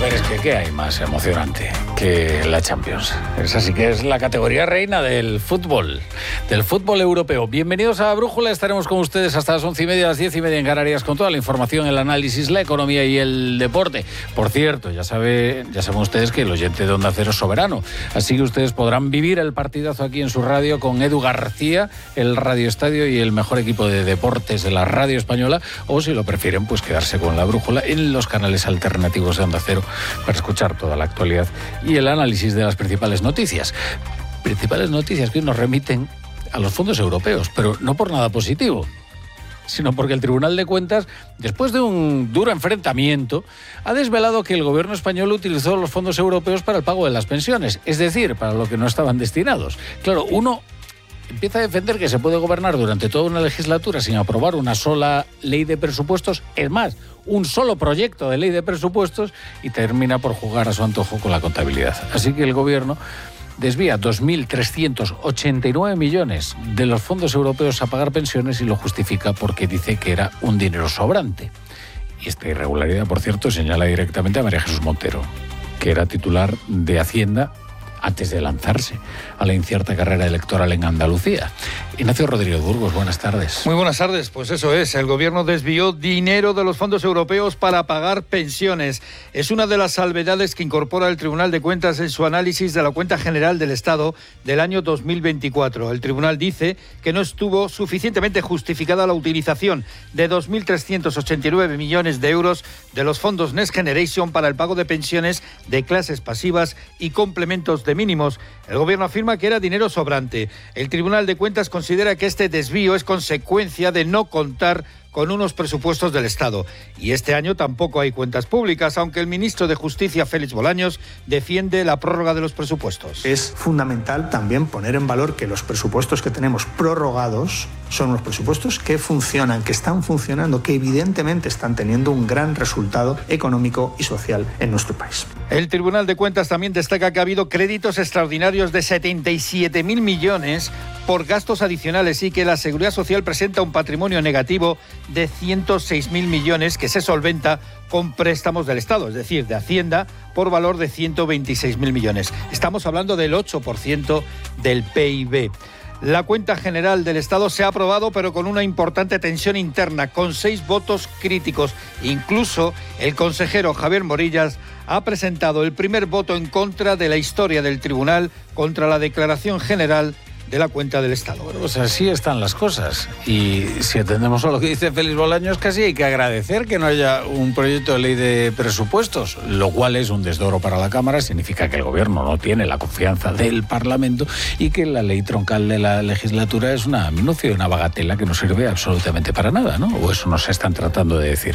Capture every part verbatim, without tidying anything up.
ver, es que ¿qué hay más emocionante que la Champions? Esa sí que es la categoría reina del fútbol, del fútbol europeo. Bienvenidos a Brújula, estaremos con ustedes hasta las once y media, las diez y media en Canarias, con toda la información, el análisis, la economía y el deporte. Por cierto, ya sabe, ya saben ustedes que el oyente de Onda Cero es soberano, así que ustedes podrán vivir el partidazo aquí en su radio con Edu García, el Radio Estadio y el mejor equipo de deportes de la radio española, o si lo prefieren, pues quedarse con la Brújula en los canales alternativos de Onda Cero para escuchar toda la actualidad y el análisis de las principales noticias. Principales noticias que hoy nos remiten a los fondos europeos, pero no por nada positivo, sino porque el Tribunal de Cuentas, después de un duro enfrentamiento, ha desvelado que el gobierno español utilizó los fondos europeos para el pago de las pensiones, es decir, para lo que no estaban destinados. Claro, uno empieza a defender que se puede gobernar durante toda una legislatura sin aprobar una sola ley de presupuestos, es más, un solo proyecto de ley de presupuestos, y termina por jugar a su antojo con la contabilidad. Así que el gobierno desvía dos mil trescientos ochenta y nueve millones de los fondos europeos a pagar pensiones y lo justifica porque dice que era un dinero sobrante. Y esta irregularidad, por cierto, señala directamente a María Jesús Montero, que era titular de Hacienda antes de lanzarse a la incierta carrera electoral en Andalucía. Ignacio Rodríguez Burgos, buenas tardes. Muy buenas tardes, pues eso es, el gobierno desvió dinero de los fondos europeos para pagar pensiones. Es una de las salvedades que incorpora el Tribunal de Cuentas en su análisis de la cuenta general del Estado del año dos mil veinticuatro. El tribunal dice que no estuvo suficientemente justificada la utilización de dos mil trescientos ochenta y nueve millones de euros de los fondos Next Generation para el pago de pensiones de clases pasivas y complementos de mínimos. El gobierno afirma que era dinero sobrante. El Tribunal de Cuentas considera que este desvío es consecuencia de no contar con unos presupuestos del Estado. Y este año tampoco hay cuentas públicas, aunque el ministro de Justicia, Félix Bolaños, defiende la prórroga de los presupuestos. Es fundamental también poner en valor que los presupuestos que tenemos prorrogados son unos presupuestos que funcionan, que están funcionando, que evidentemente están teniendo un gran resultado económico y social en nuestro país. El Tribunal de Cuentas también destaca que ha habido créditos extraordinarios de setenta y siete mil millones por gastos adicionales y que la Seguridad Social presenta un patrimonio negativo de ciento seis mil millones que se solventa con préstamos del Estado, es decir, de Hacienda, por valor de ciento veintiséis mil millones. Estamos hablando del ocho por ciento del P I B. La cuenta general del Estado se ha aprobado, pero con una importante tensión interna, con seis votos críticos. Incluso el consejero Javier Morillas ha presentado el primer voto en contra de la historia del tribunal contra la declaración general de la cuenta del Estado. Bueno, pues así están las cosas. Y si atendemos a lo que dice Félix Bolaños, casi hay que agradecer que no haya un proyecto de ley de presupuestos, lo cual es un desdoro para la Cámara, significa que el Gobierno no tiene la confianza del Parlamento y que la ley troncal de la legislatura es una minucia y una bagatela que no sirve absolutamente para nada, ¿no? O eso nos están tratando de decir.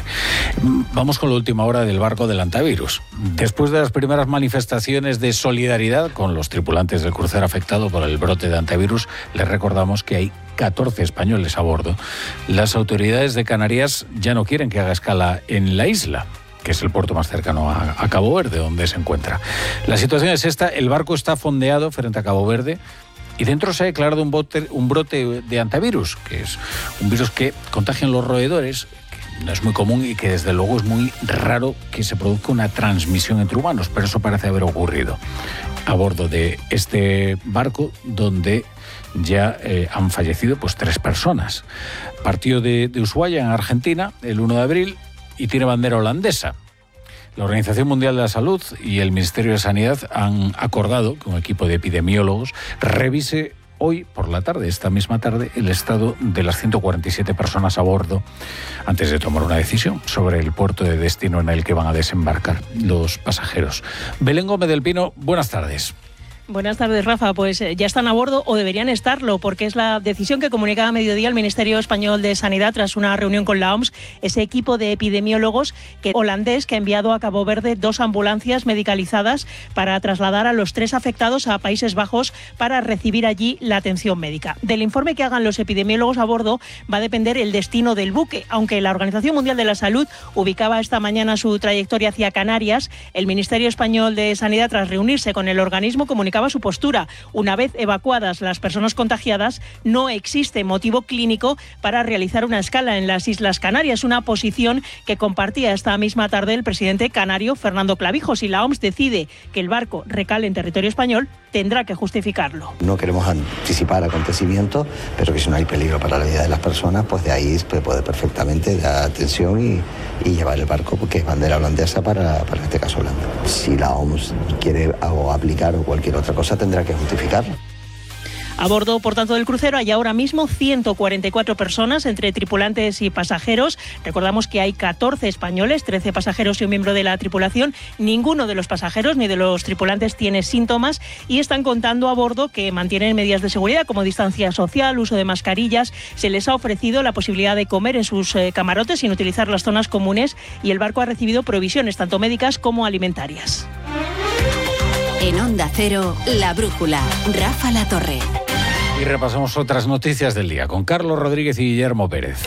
Vamos con la última hora del barco del antivirus. Después de las primeras manifestaciones de solidaridad con los tripulantes del crucero afectado por el brote de antivirus, les recordamos que hay catorce españoles a bordo. Las autoridades de Canarias ya no quieren que haga escala en la isla, que es el puerto más cercano a, a Cabo Verde, donde se encuentra. La situación es esta: el barco está fondeado frente a Cabo Verde y dentro se ha declarado un, bote, un brote de antivirus, que es un virus que contagian los roedores, que no es muy común y que desde luego es muy raro que se produzca una transmisión entre humanos, pero eso parece haber ocurrido a bordo de este barco, donde ya eh, han fallecido pues tres personas. Partió de, de Ushuaia, en Argentina, el uno de abril, y tiene bandera holandesa. La Organización Mundial de la Salud y el Ministerio de Sanidad han acordado que un equipo de epidemiólogos revise hoy por la tarde, esta misma tarde, el estado de las ciento cuarenta y siete personas a bordo antes de tomar una decisión sobre el puerto de destino en el que van a desembarcar los pasajeros. Belén Gómez del Pino, buenas tardes. Buenas tardes, Rafa. Pues ya están a bordo o deberían estarlo, porque es la decisión que comunicaba a mediodía el Ministerio Español de Sanidad tras una reunión con la O M S, ese equipo de epidemiólogos que, holandés que ha enviado a Cabo Verde dos ambulancias medicalizadas para trasladar a los tres afectados a Países Bajos para recibir allí la atención médica. Del informe que hagan los epidemiólogos a bordo va a depender el destino del buque. Aunque la Organización Mundial de la Salud ubicaba esta mañana su trayectoria hacia Canarias, el Ministerio Español de Sanidad, tras reunirse con el organismo, comunicaba explicaba su postura. Una vez evacuadas las personas contagiadas, no existe motivo clínico para realizar una escala en las Islas Canarias, una posición que compartía esta misma tarde el presidente canario Fernando Clavijo. Si la O M S decide que el barco recale en territorio español, tendrá que justificarlo. No queremos anticipar acontecimientos, pero que si no hay peligro para la vida de las personas, pues de ahí se puede perfectamente dar atención y, y llevar el barco, porque es bandera holandesa para, para este caso Holanda. Si la O M S quiere o aplicar o cualquier otra cosa, tendrá que justificarlo. A bordo, por tanto, del crucero hay ahora mismo ciento cuarenta y cuatro personas, entre tripulantes y pasajeros. Recordamos que hay catorce españoles, trece pasajeros y un miembro de la tripulación. Ninguno de los pasajeros ni de los tripulantes tiene síntomas y están contando a bordo que mantienen medidas de seguridad como distancia social, uso de mascarillas. Se les ha ofrecido la posibilidad de comer en sus eh, camarotes sin utilizar las zonas comunes y el barco ha recibido provisiones tanto médicas como alimentarias. En Onda Cero, La Brújula, Rafa La Torre. Y repasamos otras noticias del día con Carlos Rodríguez y Guillermo Pérez.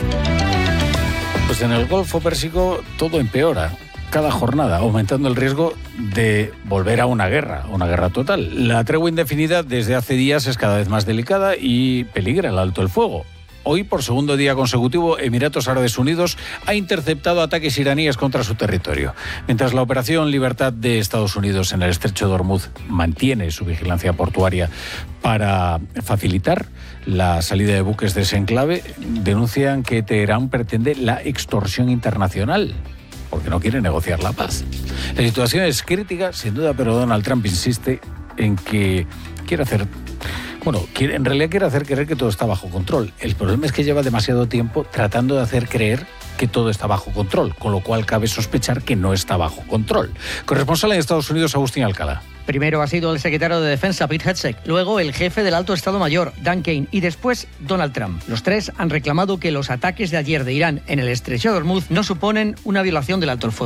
Pues en el Golfo Pérsico todo empeora cada jornada, aumentando el riesgo de volver a una guerra, una guerra total. La tregua indefinida desde hace días es cada vez más delicada y peligra el alto el fuego. Hoy, por segundo día consecutivo, Emiratos Árabes Unidos ha interceptado ataques iraníes contra su territorio. Mientras la Operación Libertad de Estados Unidos en el Estrecho de Hormuz mantiene su vigilancia portuaria para facilitar la salida de buques de ese enclave, denuncian que Teherán pretende la extorsión internacional, porque no quiere negociar la paz. La situación es crítica, sin duda, pero Donald Trump insiste en que quiere hacer... Bueno, quiere, en realidad quiere hacer creer que todo está bajo control. El problema es que lleva demasiado tiempo tratando de hacer creer que todo está bajo control, con lo cual cabe sospechar que no está bajo control. Corresponsal en Estados Unidos, Agustín Alcalá. Primero ha sido el secretario de Defensa, Pete Hegseth, luego el jefe del Alto Estado Mayor, Dan Kane, y después Donald Trump. Los tres han reclamado que los ataques de ayer de Irán en el Estrecho de Hormuz no suponen una violación del alto el fuego.